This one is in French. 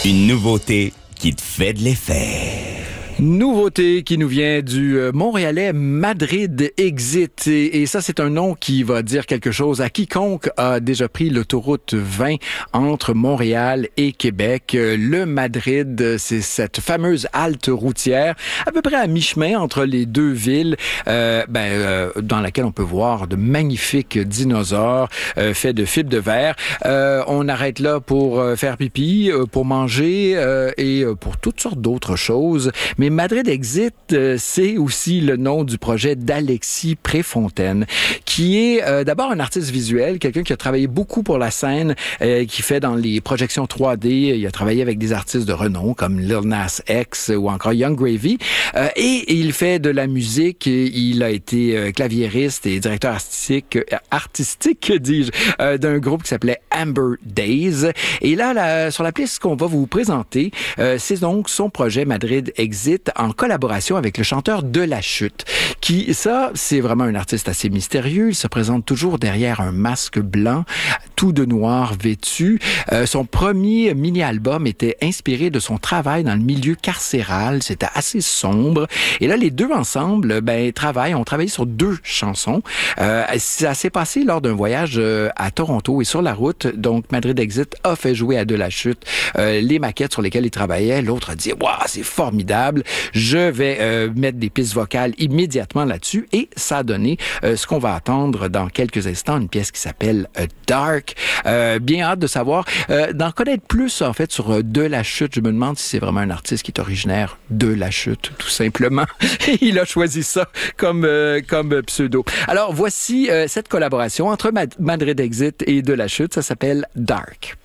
Une nouveauté qui te fait de l'effet. Nouveauté qui nous vient du Montréalais Madrid Exit. Et ça, c'est un nom qui va dire quelque chose à quiconque a déjà pris l'autoroute 20 entre Montréal et Québec. Le Madrid, c'est cette fameuse halte routière, à peu près à mi-chemin entre les deux villes, dans laquelle on peut voir de magnifiques dinosaures faits de fibres de verre. On arrête là pour faire pipi, pour manger et pour toutes sortes d'autres choses. Mais Madrid Exit, c'est aussi le nom du projet d'Alexis Préfontaine, qui est d'abord un artiste visuel, quelqu'un qui a travaillé beaucoup pour la scène, qui fait dans les projections 3D. Il a travaillé avec des artistes de renom comme Lil Nas X ou encore Young Gravy. Et il fait de la musique. Il a été claviériste et directeur artistique, d'un groupe qui s'appelait Amber Days. Et là, sur la piste qu'on va vous présenter, c'est donc son projet Madrid Exit en collaboration avec le chanteur De La Chute, qui, ça, c'est vraiment un artiste assez mystérieux. Il se présente toujours derrière un masque blanc, tout de noir vêtu. Son premier mini-album était inspiré de son travail dans le milieu carcéral. C'était assez sombre. Et là, les deux ensemble, ont travaillé sur 2 chansons. Ça s'est passé lors d'un voyage à Toronto et sur la route. Donc, Madrid Exit a fait jouer à De La Chute les maquettes sur lesquelles il travaillait. L'autre a dit « Waouh, c'est formidable! Je vais mettre des pistes vocales immédiatement là-dessus. » Et ça a donné ce qu'on va attendre dans quelques instants, une pièce qui s'appelle Dark. Bien hâte de savoir, d'en connaître plus en fait sur De La Chute. Je me demande si c'est vraiment un artiste qui est originaire de La Chute, tout simplement. Il a choisi ça comme pseudo. Alors voici cette collaboration entre Madrid Exit et De La Chute. Ça s'appelle Dark.